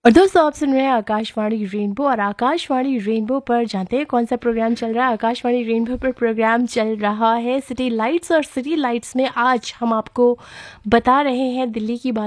और दोस्तों आप सुन रहे हैं आकाशवाणी रेनबो। और आकाशवाणी रेनबो पर जानते हैं कौन सा प्रोग्राम चल रहा है। आकाशवाणी रेनबो पर प्रोग्राम चल रहा है सिटी लाइट्स। और सिटी लाइट्स में आज हम आपको बता रहे हैं दिल्ली की बात